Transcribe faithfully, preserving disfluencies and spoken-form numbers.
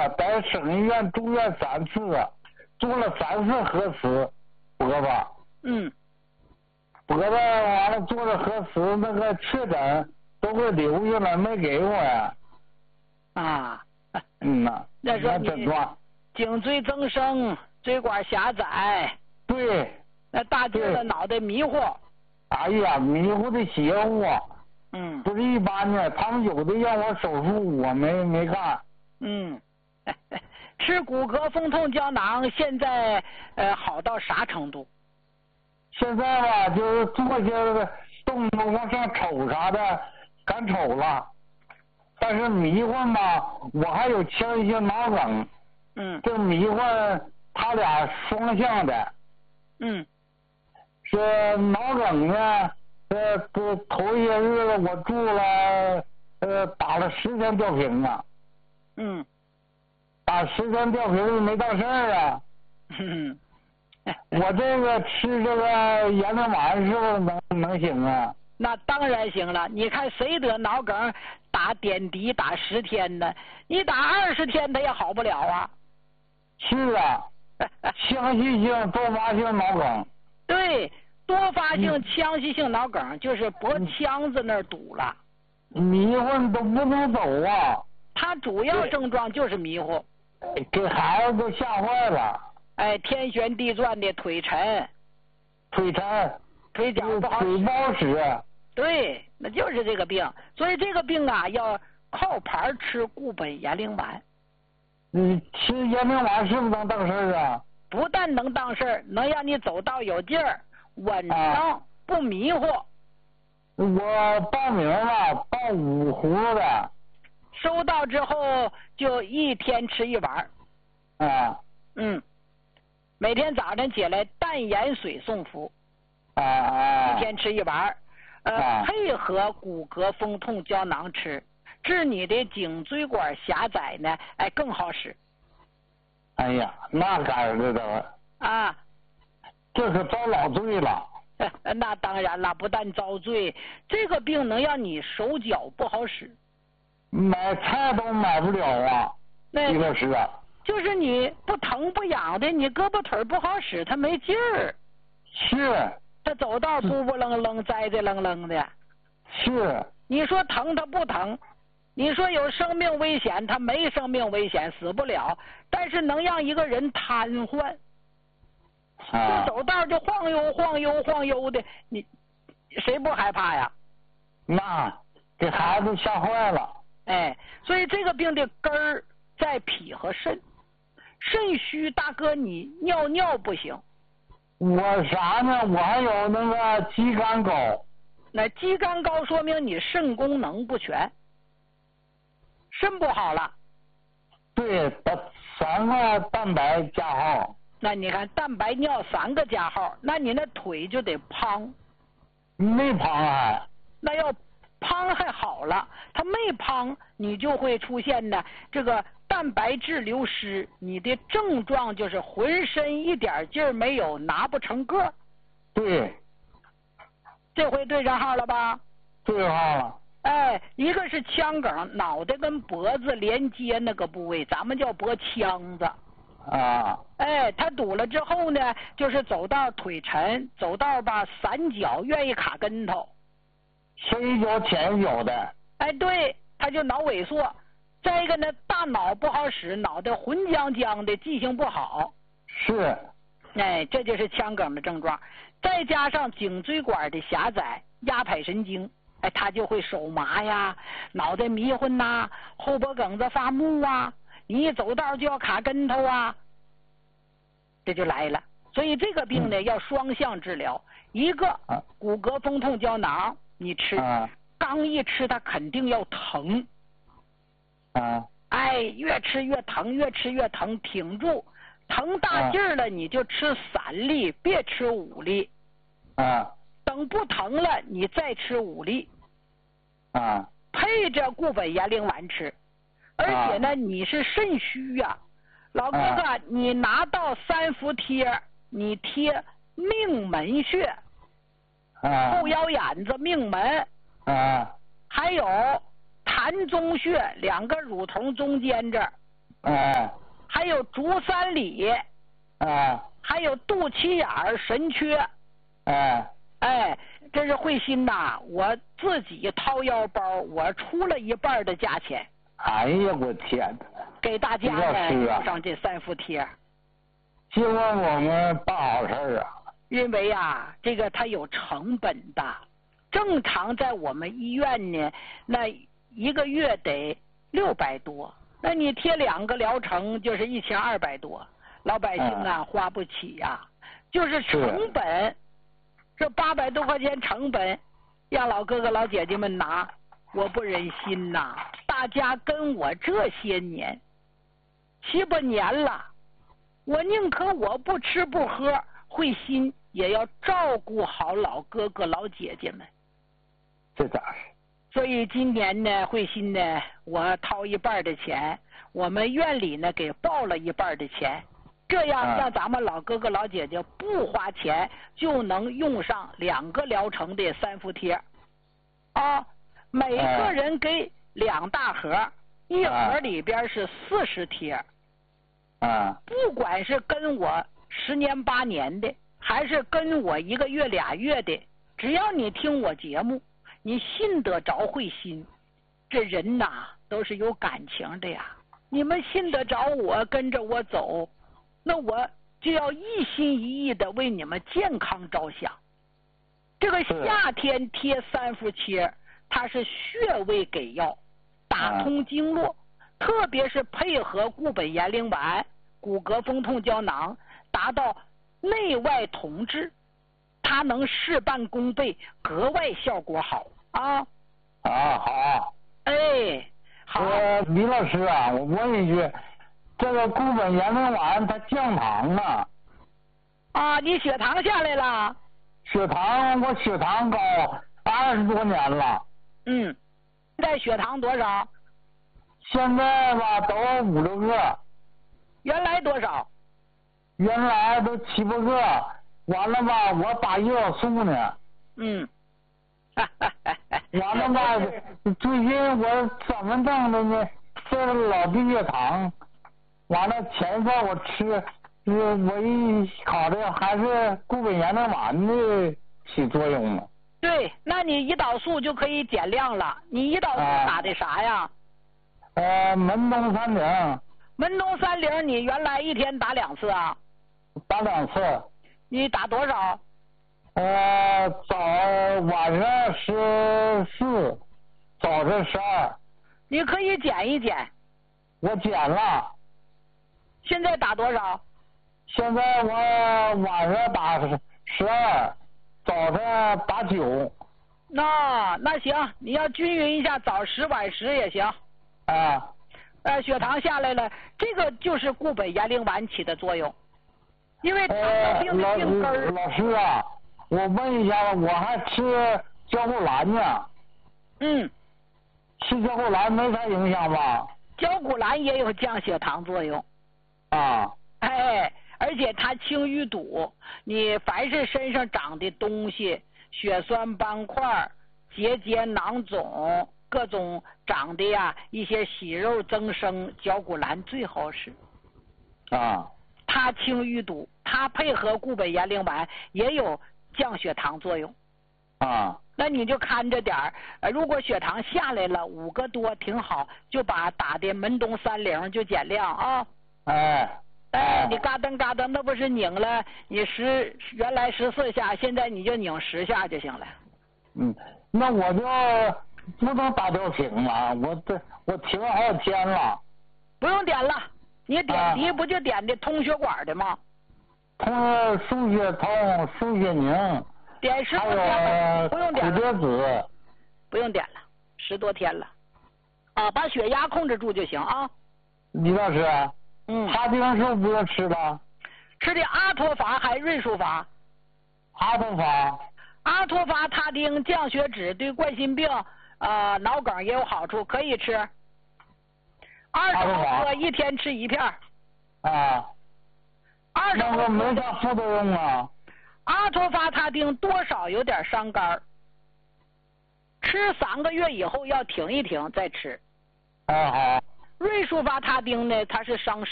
了，在省医院住院三次，做了三次核磁，脖子。 嗯。 脖子完了做了核磁，那个确诊都给留下了，没给我呀。 啊。 嗯呐。 那说你症状。 颈椎增生，椎管狭窄。 对。 那大劲的脑袋迷糊。 哎呀，迷糊的邪乎。 嗯。 不是一般的，他们有的让我手术，我没没干。 嗯。吃骨骼风痛胶囊，现在呃好到啥程度？ 现在吧，就是做些动作往上瞅啥的，敢瞅了。但是迷混吧，我还有腔隙性脑梗。 嗯。 这迷混，他俩双向的。 嗯。 是脑梗呢，呃，这头一些日子我住了，呃，打了十天吊瓶啊。 嗯。 打十天吊瓶没到事儿啊。 嗯。 我这个吃这个延灵丸是不是能能行啊？ 那当然行了。你看谁得脑梗打点滴打十天呢？你打二十天他也好不了啊。 是啊，腔隙性多发性脑梗。 对，多发性腔隙性脑梗就是脖腔子那儿堵了， 迷混都不能走啊。 它主要症状就是迷糊， 给孩子都吓坏了。 哎，天旋地转的腿沉， 腿沉， 腿脚不好使， 腿不好使。 对，那就是这个病。所以这个病啊，要靠牌吃固本延灵丸。 你吃延灵丸是不是能当事儿啊？ 不但能当事儿，能让你走道有劲儿，稳当、啊、不迷糊。 我报名了，报五葫芦的。 收到之后就一天吃一丸。 啊。 嗯。每天早晨起来淡盐水送服。 啊。 一天吃一丸，呃、啊，配合骨骼风痛胶囊吃，治你的颈椎管狭窄呢，哎，更好使。 哎呀，那干着的啊， 这可遭老罪了。 那当然了，不但遭罪，这个病能让你手脚不好使， 买菜都买不了啊。 那这个是啊， 就是你不疼不痒的，你胳膊腿不好使，它没劲儿。 是。 它走道不不愣愣、栽栽愣愣的。 是。 你说疼它不疼？你说有生命危险，他没生命危险，死不了，但是能让一个人瘫痪， 啊， 就走道就晃悠晃悠晃悠的，你谁不害怕呀？ 那给孩子吓坏了。 哎，所以这个病的根儿在脾和肾，肾虚，大哥你尿尿不行。 我啥呢？我还有那个肌酐高。 那肌酐高说明你肾功能不全。肾不好了， 对，三个蛋白加号。 那你看蛋白尿三个加号，那你那腿就得胖。 没胖还。 那要胖还好了，它没胖，你就会出现呢这个蛋白质流失，你的症状就是浑身一点劲儿没有，拿不成个。 对。 这回对上号了吧？ 对上号了。 哎，一个是腔梗，脑袋跟脖子连接那个部位，咱们叫脖腔子。 啊。 哎，它堵了之后呢，就是走道腿沉，走道吧散脚，愿意卡跟头。 深一脚浅一脚的。 哎，对，他就脑萎缩。再一个呢，大脑不好使，脑袋浑浆浆的，记性不好。 是。 哎，这就是腔梗的症状。再加上颈椎管的狭窄，压迫神经。哎，他就会手麻呀，脑袋迷混呐，后脖梗子发木啊，你一走道就要卡跟头啊，这就来了。所以这个病呢，要双向治疗，一个骨骼风痛胶囊你吃，刚一吃它肯定要疼， 啊， 哎，越吃越疼，越吃越疼，挺住，疼大劲儿了你就吃三粒，别吃五粒， 啊， 等不疼了你再吃五粒。 啊， 配着固本延灵丸吃，而且呢，啊、你是肾虚呀、啊，老哥哥，啊、你拿到三伏贴，你贴命门穴， 啊， 后腰眼子命门， 啊， 还有膻中穴，两个乳头中间这儿， 哎， 还有足三里， 哎， 还有肚脐眼儿神缺， 哎， 哎，这是慧心呐，我自己掏腰包，我出了一半的价钱。 哎呀，我天哪！ 给大家呢用上这三伏贴。 希望我们办好事儿啊。 因为啊，这个它有成本的，正常在我们医院呢，那一个月得六百多，那你贴两个疗程就是一千二百多，老百姓啊、嗯、花不起呀、啊，就是成本，这八百多块钱成本，让老哥哥老姐姐们拿，我不忍心呐。大家跟我这些年七八年了，我宁可我不吃不喝，慧心也要照顾好老哥哥老姐姐们。 这咋是？ 所以今年呢，慧心呢，我掏一半的钱，我们院里呢给报了一半的钱，这样让咱们老哥哥老姐姐不花钱就能用上两个疗程的三伏贴，啊，每个人给两大盒，一盒里边是四十贴。 啊， 不管是跟我十年八年的，还是跟我一个月俩月的，只要你听我节目，你信得着慧心，这人呐都是有感情的呀。你们信得着我，跟着我走，那我就要一心一意的为你们健康着想。这个夏天贴三伏贴，它是穴位给药，打通经络，特别是配合固本延龄丸、骨骼风痛胶囊，达到内外同治，它能事半功倍，格外效果好啊！ 啊，好。 哎，好。 呃，李老师啊，我问一句，这个固本延龄丸它降糖啊？ 啊，你血糖下来了？ 血糖，我血糖高二十多年了。 嗯，现在血糖多少？ 现在吧，都五六个。 原来多少？ 原来都七八个。完了吧，我打胰岛素呢。 嗯。 完了吧，最近我怎么整的呢？这老低血糖。完了，前一段我吃，呃，我一考虑还是固本延龄丸的起作用了。 对，那你胰岛素就可以减量了。你胰岛素打的啥呀？啊、 呃，门东三零。 门东三零，你原来一天打两次啊？ 打两次。 你打多少？ 呃，早晚上十四，早晨十二。 你可以减一减。 我减了。 现在打多少？ 现在我晚上打十二，早晨打九。 那那行，你要均匀一下，早十晚十也行。 啊。 呃，血糖下来了，这个就是固本延龄丸起的作用。因为糖尿病的病根儿、 呃。老师啊，我问一下，我还吃胶固兰呢。 嗯。 吃胶固兰没啥影响吧？ 胶固兰也有降血糖作用。 啊。 哎，而且它清淤堵，你凡是身上长的东西，血栓斑块、结节囊肿。各种长的呀，一些息肉增生，胶固兰最好使。 啊。 它清淤堵，它配合固本延龄丸也有降血糖作用。 啊。 那你就看着点儿，呃，如果血糖下来了五个多挺好，就把打的门东三零就减量啊。 哎。 哎，你嘎噔嘎噔，那不是拧了你十原来十四下，现在你就拧十下就行了。 嗯，那我就。不能打吊瓶了，我这我停了好几天了。 不用点了，你点滴不就点的通血管的吗？ 通输血通、输血凝， 点十多天不用点了。 骨子不用点了，十多天了。啊，把血压控制住就行啊。 李老师。 嗯。 他丁是不是不用吃了？ 吃的阿托伐还是瑞舒伐？ 阿托伐。 阿托伐他汀降血脂，对冠心病。呃，脑梗也有好处，可以吃。二十毫克一天吃一片。 啊。 二十毫克。 那个没啥副作用啊。 阿托伐他汀多少有点伤肝，吃三个月以后要停一停再吃。 啊好。 瑞舒法他汀呢，它是伤